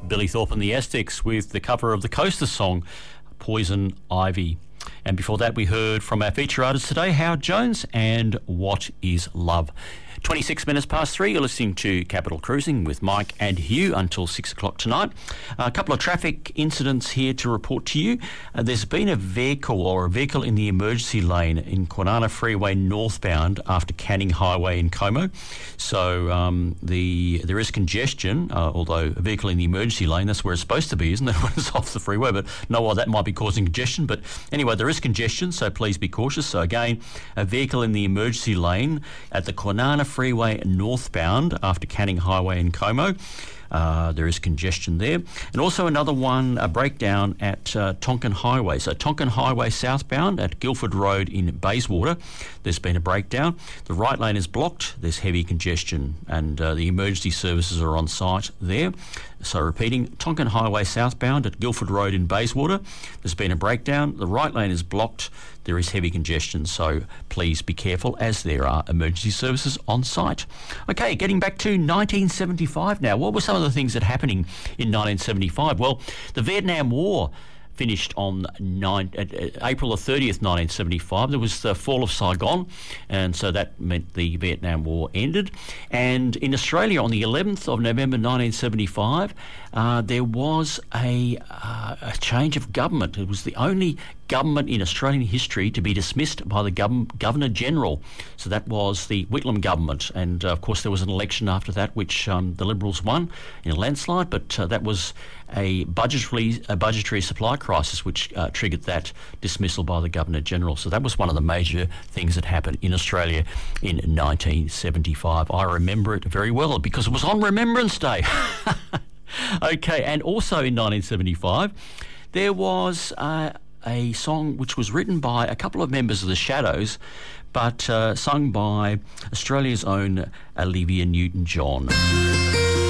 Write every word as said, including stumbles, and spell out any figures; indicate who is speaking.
Speaker 1: Billy Thorpe and the Aztecs with the cover of the Coaster song, Poison Ivy. And before that, we heard from our feature artist today, Howard Jones, and What is Love? twenty-six minutes past three, you're listening to Capital Cruising with Mike and Hugh until six o'clock tonight. A couple of traffic incidents here to report to you. Uh, there's been a vehicle or a vehicle in the emergency lane in Kwinana Freeway northbound after Canning Highway in Como. So um, the there is congestion, uh, although a vehicle in the emergency lane, that's where it's supposed to be, isn't it, when it's off the freeway? But no, well, that might be causing congestion. But anyway, there is congestion, so please be cautious. So again, a vehicle in the emergency lane at the Kwinana Freeway northbound after Canning Highway in Como. Uh, there is congestion there. And also another one, a breakdown at uh, Tonkin Highway. So Tonkin Highway southbound at Guildford Road in Bayswater, there's been a breakdown. The right lane is blocked. There's heavy congestion and uh, the emergency services are on site there. So repeating, Tonkin Highway southbound at Guildford Road in Bayswater, there's been a breakdown. The right lane is blocked. There is heavy congestion, so please be careful as there are emergency services on site. Okay, getting back to nineteen seventy-five now. What were some of the things that were happening in nineteen seventy-five? Well, the Vietnam War finished on nine, uh, April the thirtieth, nineteen seventy-five. There was the fall of Saigon, and so that meant the Vietnam War ended. And in Australia, on the eleventh of November nineteen seventy-five, uh, there was a, uh, a change of government. It was the only government in Australian history to be dismissed by the gov- Governor-General. So that was the Whitlam government. And, uh, of course, there was an election after that, which um, the Liberals won in a landslide, but uh, that was a budgetary, a budgetary supply crisis which uh, triggered that dismissal by the Governor-General. So that was one of the major things that happened in Australia in nineteen seventy-five. I remember it very well because it was on Remembrance Day. Okay, and also in nineteen seventy-five, there was uh, a song which was written by a couple of members of the Shadows, but uh, sung by Australia's own Olivia Newton-John.